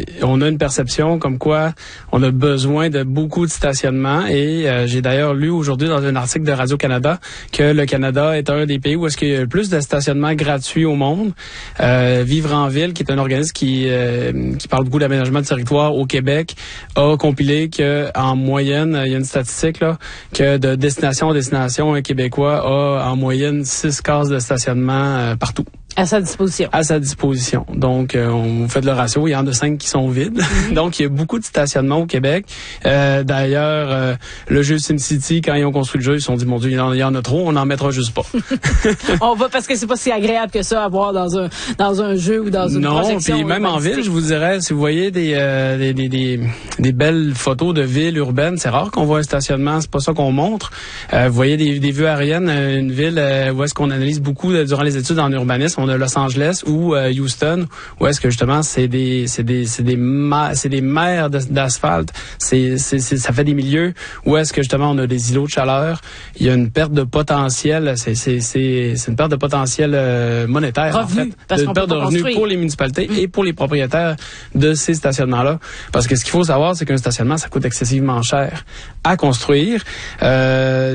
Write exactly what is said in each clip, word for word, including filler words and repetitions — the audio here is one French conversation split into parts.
on a une perception comme quoi on a besoin de beaucoup de stationnement et euh, j'ai d'ailleurs lu aujourd'hui dans un article de Radio-Canada que le Canada est un des pays où est-ce qu'il y a le plus de stationnement gratuit au monde. Euh, Vivre en ville, qui est un organisme qui euh, qui parle beaucoup d'aménagement de territoire au Québec, a compilé que en moyenne, il y a une statistique là, que de destination en destination, un Québécois a en moyenne six cases de stationnement euh, partout. À sa disposition. À sa disposition. Donc, euh, on fait le ratio. Il y en a cinq qui sont vides. Mm-hmm. Donc, il y a beaucoup de stationnements au Québec. Euh, d'ailleurs, euh, le jeu SimCity, quand ils ont construit le jeu, ils se sont dit, mon Dieu, il y en, il y en a trop, on n'en mettra juste pas. On va, parce que c'est pas si agréable que ça à voir dans un, dans un jeu ou dans une non, projection. Non, puis même en ville, je vous dirais, si vous voyez des, euh, des, des, des, des belles photos de villes urbaines, c'est rare qu'on voit un stationnement, c'est pas ça qu'on montre. Euh, vous voyez des, des vues aériennes, une ville euh, où est-ce qu'on analyse beaucoup euh, durant les études en urbanisme, on a Los Angeles ou euh, Houston, où est-ce que justement c'est des c'est des c'est des ma, c'est des mers de, d'asphalte, c'est, c'est c'est ça fait des milieux où est-ce que justement on a des îlots de chaleur, il y a une perte de potentiel, c'est c'est c'est c'est une perte de potentiel euh, monétaire revenu, en fait, parce de qu'on perte de revenus pour les municipalités mmh. et pour les propriétaires de ces stationnements-là, parce que ce qu'il faut savoir c'est qu'un stationnement ça coûte excessivement cher à construire. Euh,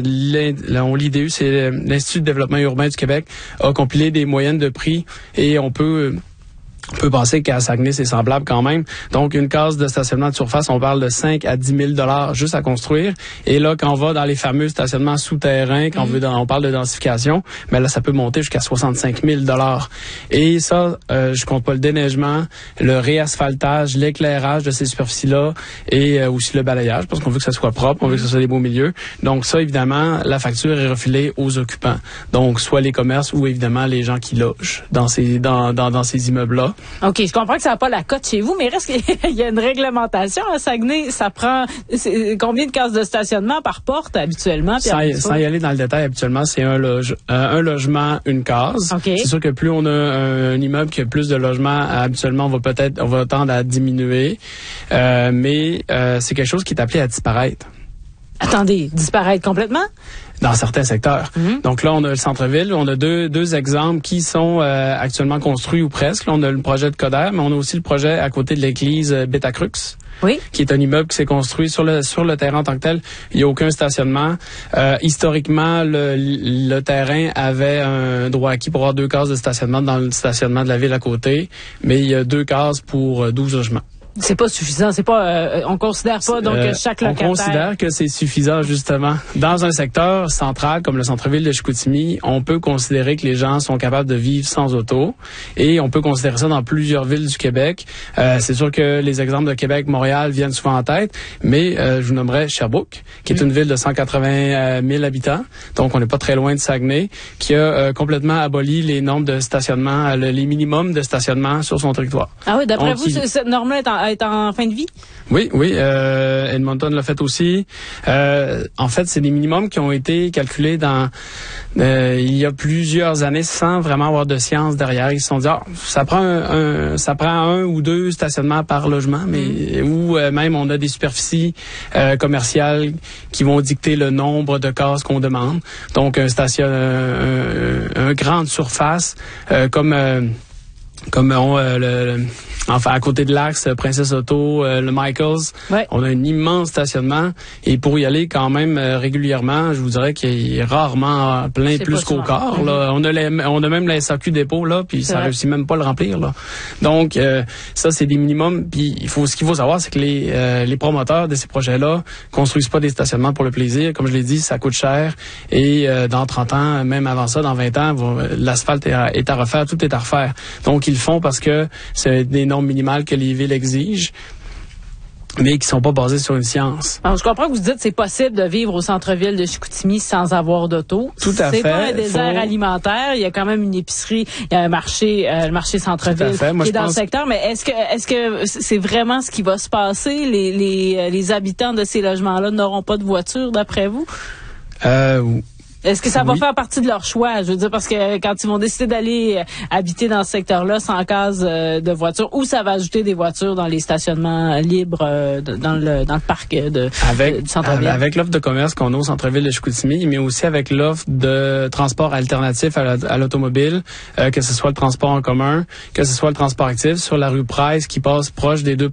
l'I D U, c'est l'Institut de développement urbain du Québec, a compilé des moyennes de prix. Et on peut on peut penser qu'à Saguenay, c'est semblable quand même. Donc, une case de stationnement de surface, on parle de cinq à dix mille dollars juste à construire. Et là, quand on va dans les fameux stationnements souterrains, quand mmh. on, veut, on parle de densification, mais là, ça peut monter jusqu'à soixante-cinq mille dollars. Et ça, euh, je compte pas le déneigement, le réasphaltage, l'éclairage de ces superficies-là et euh, aussi le balayage, parce qu'on veut que ça soit propre, on veut que ce soit des beaux milieux. Donc, ça, évidemment, la facture est refilée aux occupants. Donc, soit les commerces ou, évidemment, les gens qui logent dans ces, dans, dans, dans ces immeubles-là. OK, je comprends que ça n'a pas la cote chez vous, mais reste qu'il y a une réglementation à Saguenay. Ça prend combien de cases de stationnement par porte habituellement? Sans y, sans y aller dans le détail, habituellement, c'est un, loge, euh, un logement, une case. Okay. C'est sûr que plus on a un, un immeuble qui a plus de logements, habituellement, on va peut-être, on va tendre à diminuer. Euh, mais euh, c'est quelque chose qui est appelé à disparaître. Attendez, disparaître complètement? Dans certains secteurs. Mm-hmm. Donc là, on a le centre-ville. On a deux, deux exemples qui sont euh, actuellement construits ou presque. Là, on a le projet de Coderre, mais on a aussi le projet à côté de l'église euh, Betacrux. Oui. Qui est un immeuble qui s'est construit sur le sur le terrain en tant que tel. Il n'y a aucun stationnement. Euh, historiquement, le, le terrain avait un droit acquis pour avoir deux cases de stationnement dans le stationnement de la ville à côté, mais il y a deux cases pour douze logements. C'est pas suffisant, c'est pas, euh, on considère pas donc euh, chaque locataire. On considère que c'est suffisant justement. Dans un secteur central comme le centre-ville de Chicoutimi, on peut considérer que les gens sont capables de vivre sans auto, et on peut considérer ça dans plusieurs villes du Québec. Euh, c'est sûr que les exemples de Québec, Montréal viennent souvent en tête, mais euh, je vous nommerais Sherbrooke, qui est mmh. une ville de cent quatre-vingt mille habitants, donc on n'est pas très loin de Saguenay, qui a euh, complètement aboli les normes de stationnement, euh, les minimums de stationnement sur son territoire. Ah oui, d'après donc, vous, il... cette norme-là est en est en fin de vie? Oui, oui. Euh, Edmonton l'a fait aussi. Euh, en fait, c'est des minimums qui ont été calculés dans euh, il y a plusieurs années sans vraiment avoir de science derrière. Ils se sont dit, ah, ça prend un, un, ça prend un ou deux stationnements par logement, mais mmh. ou euh, même on a des superficies euh, commerciales qui vont dicter le nombre de cases qu'on demande. Donc, un station, un, un, un grande surface euh, comme euh, comme on, euh, le, le enfin à côté de l'axe Princesse Auto, euh, le Michaels, ouais. On a un immense stationnement, et pour y aller quand même euh, régulièrement, je vous dirais qu'il est rarement plein. C'est plus qu'au quart. Là. On a les, on a même la S A Q dépôt là, puis ça vrai. réussit même pas à le remplir là. Donc euh, ça c'est des minimums. Puis il faut ce qu'il faut savoir, c'est que les euh, les promoteurs de ces projets-là construisent pas des stationnements pour le plaisir. Comme je l'ai dit, ça coûte cher, et euh, dans trente ans, même avant ça, dans vingt ans, vont, l'asphalte est à, est à refaire, tout est à refaire. Donc ils le font parce que c'est des normes minimales que les villes exigent, mais qui sont pas basées sur une science. Alors, je comprends que vous dites que c'est possible de vivre au centre-ville de Chicoutimi sans avoir d'auto. Tout à fait. C'est pas un désert faut... alimentaire. Il y a quand même une épicerie, il y a un marché, euh, le marché centre-ville Moi, qui est dans pense... le secteur. Mais est-ce que, est-ce que c'est vraiment ce qui va se passer? Les, les, les habitants de ces logements-là n'auront pas de voiture, d'après vous? Euh... Est-ce que ça va oui. faire partie de leur choix? Je veux dire, parce que quand ils vont décider d'aller habiter dans ce secteur-là sans case de voiture, ou ça va ajouter des voitures dans les stationnements libres dans le dans le parc de, avec, du centre-ville? Avec l'offre de commerce qu'on a au centre-ville de Chicoutimi, mais aussi avec l'offre de transport alternatif à, la, à l'automobile, euh, que ce soit le transport en commun, que ce soit le transport actif sur la rue Price qui passe proche des deux